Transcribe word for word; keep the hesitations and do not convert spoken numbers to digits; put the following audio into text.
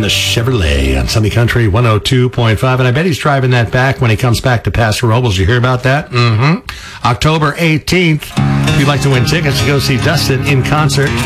Chevrolet on Sunny Country one oh two point five. And I bet he's driving that back when he comes back to Paso Robles. You hear about that? Mm-hmm. October eighteenth. If you'd like to win tickets to go see Dustin in concert,